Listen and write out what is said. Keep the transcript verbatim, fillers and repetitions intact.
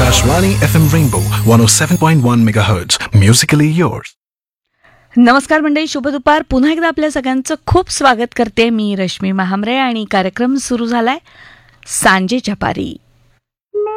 Akashvani F M Rainbow one oh seven point one megahertz. Musically yours. नमस्कार मंडळी, शुभ दुपार. पुन्हा एकदा आपल्या सगळ्यांचं खूप स्वागत करते मी रश्मी महामरे आणि कार्यक्रम सुरू झालाय सांजेच्या पारी.